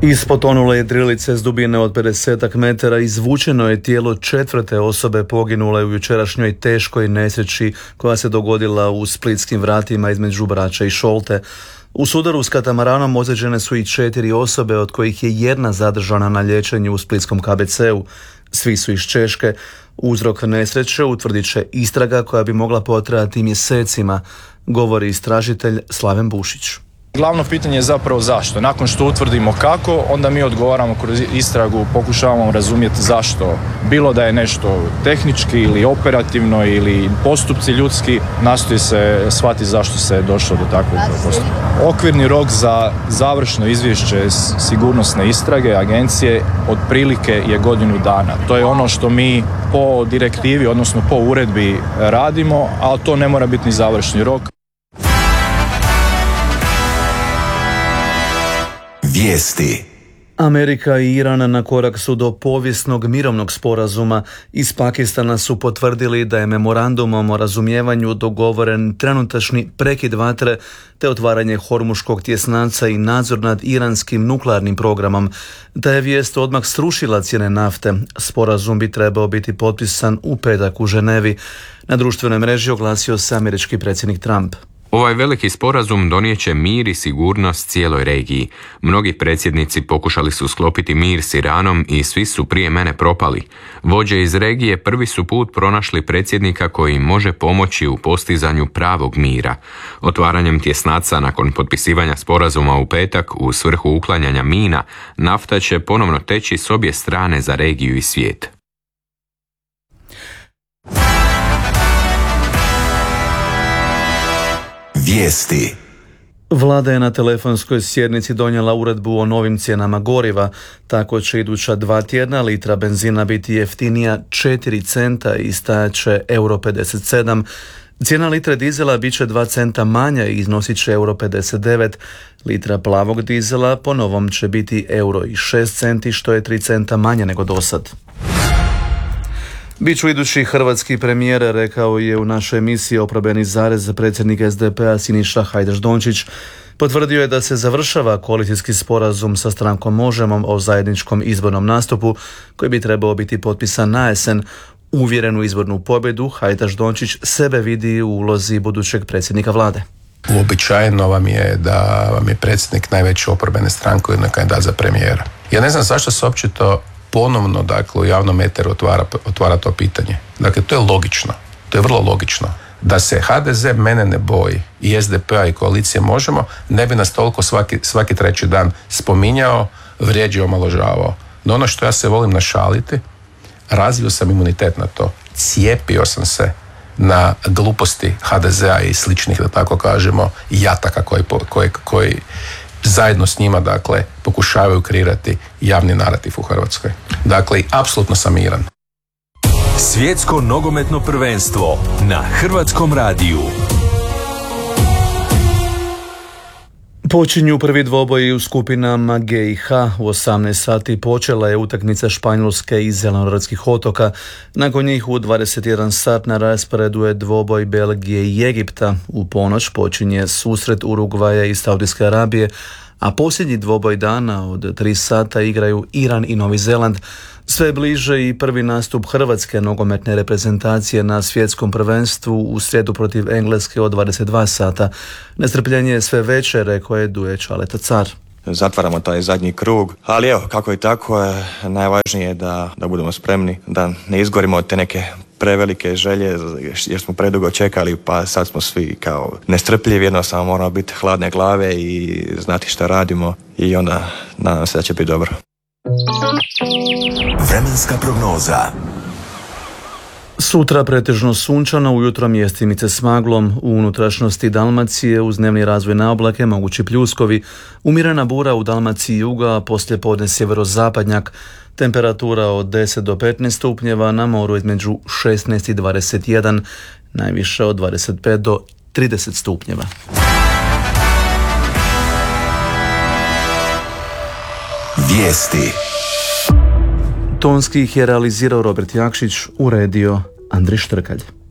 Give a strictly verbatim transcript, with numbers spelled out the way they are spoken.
Iz potonule jedrilice s dubine od pedesetak metara izvučeno je tijelo četvrte osobe poginule u jučerašnjoj teškoj nesreći koja se dogodila u splitskim vratima između Brača i Šolte. U sudaru s katamaranom ozlijeđene su i četiri osobe, od kojih je jedna zadržana na liječenju u splitskom K B C-u. Svi su iz Češke. Uzrok nesreće utvrdit će istraga koja bi mogla potrajati mjesecima, govori istražitelj Slaven Bušić. Glavno pitanje je zapravo zašto. Nakon što utvrdimo kako, onda mi odgovaramo kroz istragu, pokušavamo razumjeti zašto. Bilo da je nešto tehnički ili operativno ili postupci ljudski, nastoji se shvatiti zašto se je došlo do takvog postupka. Okvirni rok za završno izvješće sigurnosne istrage agencije otprilike je godinu dana. To je ono što mi po direktivi, odnosno po uredbi radimo, ali to ne mora biti ni završni rok. Vijesti. Amerika i Iran na korak su do povijesnog mirovnog sporazuma. Iz Pakistana su potvrdili da je memorandumom o razumijevanju dogovoren trenutačni prekid vatre te otvaranje Hormuškog tjesnaca i nadzor nad iranskim nuklearnim programom. Ta je vijest odmah srušila cijene nafte. Sporazum bi trebao biti potpisan u petak u Ženevi. Na društvenoj mreži oglasio se američki predsjednik Trump. Ovaj veliki sporazum donijeće mir i sigurnost cijeloj regiji. Mnogi predsjednici pokušali su sklopiti mir s Iranom i svi su prije mene propali. Vođe iz regije prvi su put pronašli predsjednika koji može pomoći u postizanju pravog mira. Otvaranjem tjesnaca nakon potpisivanja sporazuma u petak u svrhu uklanjanja mina, nafta će ponovno teći s obje strane za regiju i svijet. Vijesti. Vlada je na telefonskoj sjednici donijela uredbu o novim cijenama goriva. Tako će iduća dva tjedna litra benzina biti jeftinija četiri centa i stajat će euro pedeset sedam. Cijena litre dizela bit će dva centa manja i iznosit će euro pedeset devet. Litra plavog dizela po novom će biti euro i šest centi, što je tri centa manje nego dosad. Biću idući hrvatski premijer, rekao je u našoj emisiji Oporbeni zarez predsjednik S D P-a Siniša Hajdaš Dončić. Potvrdio je da se završava koalicijski sporazum sa strankom Možemo o zajedničkom izbornom nastupu koji bi trebao biti potpisan na jesen. Uvjerenu izbornu pobjedu Hajdaš Dončić sebe vidi u ulozi budućeg predsjednika vlade. Uobičajeno vam je da vam je predsjednik najveće oporbene stranke ujedno kandidat za premijera. Ja ne znam zašto se uopće to ponovno, dakle, u javnom eteru otvara, otvara to pitanje. Dakle, to je logično. To je vrlo logično. Da se H D Z mene ne boji i S D P-a i koalicije Možemo, ne bi nas toliko svaki, svaki treći dan spominjao, vrijeđao, omalovažavao. No ono što ja se volim našaliti, razvio sam imunitet na to. Cijepio sam se na gluposti H D Z-a i sličnih, da tako kažemo, jataka koji, koji, koji zajedno s njima, dakle, pokušavaju kreirati javni narativ u Hrvatskoj. Dakle, apsolutno sam miran. Svjetsko nogometno prvenstvo na Hrvatskom radiju. Počinju prvi dvoboji u skupinama G i H. U osamnaest sati počela je utakmica Španjolske i Zelenortskih otoka. Nakon njih u dvadeset jedan sat na rasporedu je dvoboj Belgije i Egipta. U ponoć počinje susret Urugvaja i Saudijske Arabije, a posljednji dvoboj dana od tri sata igraju Iran i Novi Zeland. Sve bliže i prvi nastup hrvatske nogometne reprezentacije na svjetskom prvenstvu u srijedu protiv Engleske od dvadeset dva sata. Nestrpljenje je sve veće, rekao je Duje Čaleta Car. Zatvaramo taj zadnji krug, ali evo, kako i tako, najvažnije je da, da budemo spremni, da ne izgorimo od te neke prevelike želje, jer smo predugo čekali, pa sad smo svi kao nestrpljivi, jednostavno moramo biti hladne glave i znati šta radimo i onda nadam se da će biti dobro. Vremenska prognoza. Sutra pretežno sunčano, ujutro mjestimice s maglom, u unutrašnjosti Dalmacije uz dnevni razvoj na oblake mogući pljuskovi, umjerena bura u Dalmaciji juga, a poslije podne sjeverozapadnjak, temperatura od deset do petnaest stupnjeva, na moru između šesnaest i dvadeset jedan, najviše od dvadeset pet do trideset stupnjeva. Vijesti. Tonski ih je realizirao Robert Jakšić, uredio Andri Štrkalj.